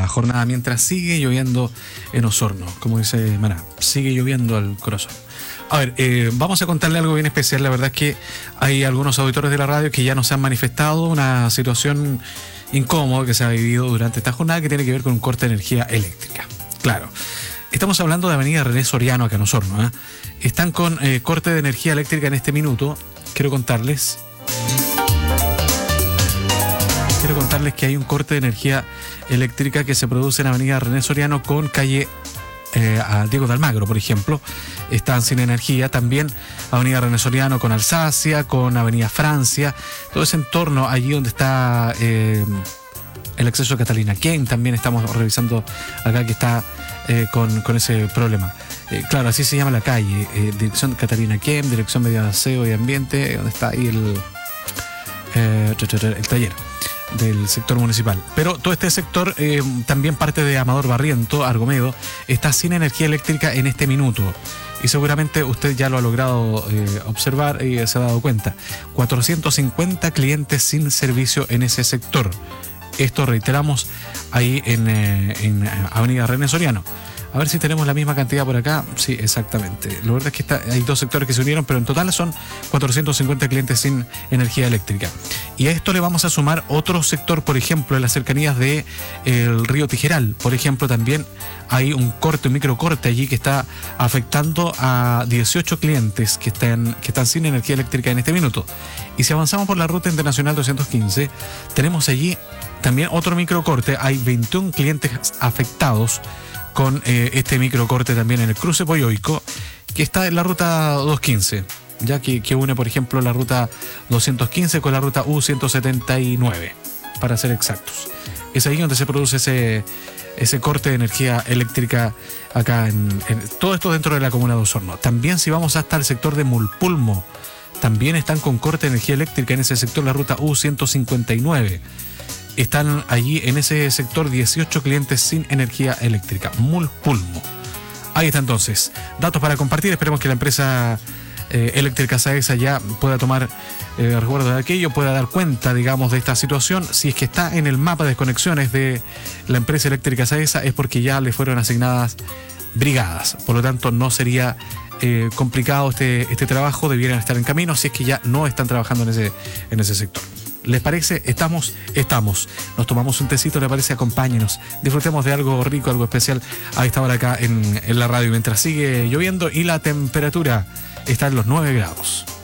jornada mientras sigue lloviendo en Osorno, como dice Maná, sigue lloviendo al corazón. A ver, vamos a contarle algo bien especial. La verdad es que hay algunos auditores de la radio que ya nos han manifestado una situación incómoda que se ha vivido durante esta jornada que tiene que ver con un corte de energía eléctrica. Claro, estamos hablando de Avenida René Soriano acá en Osorno, ¿eh? Están con corte de energía eléctrica en este minuto. Quiero contarles que hay un corte de energía eléctrica que se produce en Avenida René Soriano con calle a Diego de Almagro, por ejemplo. Están sin energía. También Avenida René Soriano con Alsacia, con Avenida Francia, todo ese entorno allí donde está el acceso a Catalina Ken. También estamos revisando acá que está con ese problema. Claro, así se llama la calle, dirección Catalina Ken, dirección Medio Aseo y Ambiente, donde está ahí el taller del sector municipal. Pero todo este sector, también parte de Amador Barriento, Argomedo, está sin energía eléctrica en este minuto. Y seguramente usted ya lo ha logrado observar y se ha dado cuenta. 450 clientes sin servicio en ese sector. Esto reiteramos ahí en Avenida René Soriano. A ver si tenemos la misma cantidad por acá. Sí, exactamente. Lo verdad es que hay dos sectores que se unieron, pero en total son 450 clientes sin energía eléctrica. Y a esto le vamos a sumar otro sector, por ejemplo, en las cercanías del río Tijeral. Por ejemplo, también hay un microcorte allí que está afectando a 18 clientes que están sin energía eléctrica en este minuto. Y si avanzamos por la ruta internacional 215, tenemos allí también otro microcorte. Hay 21 clientes afectados con este microcorte también en el cruce Poyoico, que está en la ruta 215, ya que une, por ejemplo, la ruta 215 con la ruta U179, para ser exactos. Es ahí donde se produce ese corte de energía eléctrica acá en todo esto dentro de la comuna de Osorno. También si vamos hasta el sector de Mulpulmo, también están con corte de energía eléctrica en ese sector, la ruta U159. Están allí en ese sector 18 clientes sin energía eléctrica. Mulpulmo. Ahí está entonces. Datos para compartir. Esperemos que la empresa eléctrica SAESA ya pueda tomar recuerdo de aquello, pueda dar cuenta, digamos, de esta situación. Si es que está en el mapa de desconexiones de la empresa eléctrica SAESA es porque ya le fueron asignadas brigadas. Por lo tanto, no sería complicado este trabajo. Debieran estar en camino si es que ya no están trabajando en ese sector. ¿Les parece? Estamos. Nos tomamos un tecito, ¿les parece? Acompáñenos. Disfrutemos de algo rico, algo especial a esta hora acá en la radio mientras sigue lloviendo y la temperatura está en los 9 grados.